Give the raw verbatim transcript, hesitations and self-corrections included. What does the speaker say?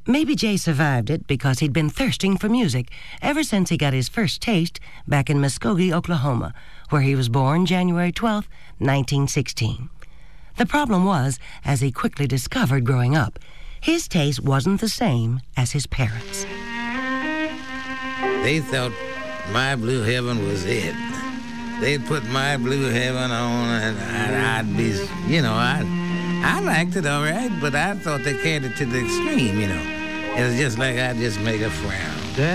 Maybe Jay survived it because he'd been thirsting for music ever since he got his first taste back in Muskogee, Oklahoma, where he was born January twelfth, nineteen sixteen. The problem was, as he quickly discovered growing up, his taste wasn't the same as his parents. They thought My Blue Heaven was it. They'd put My Blue Heaven on, and I'd, I'd be, you know, I I liked it all right, but I thought they carried it to the extreme, you know. It was just like I'd just make a frown.